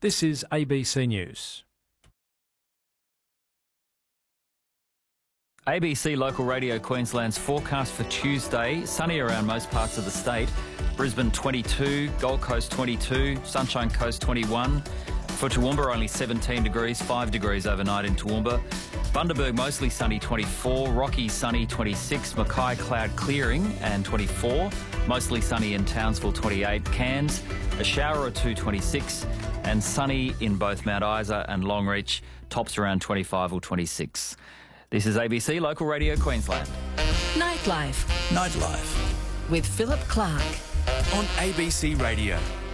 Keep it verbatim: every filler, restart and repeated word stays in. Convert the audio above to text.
This is A B C News. A B C Local Radio Queensland's forecast for Tuesday, sunny around most parts of the state. Brisbane twenty-two, Gold Coast twenty-two, Sunshine Coast twenty-one. For Toowoomba only seventeen degrees, five degrees overnight in Toowoomba. Bundaberg mostly sunny twenty-four, Rocky sunny twenty-six, Mackay cloud clearing and twenty-four, mostly sunny in Townsville twenty-eight, Cairns a shower or two twenty-six, and sunny in both Mount Isa and Longreach, tops around twenty-five or twenty-six. This is A B C Local Radio Queensland. Nightlife Nightlife with Philip Clark on A B C Radio.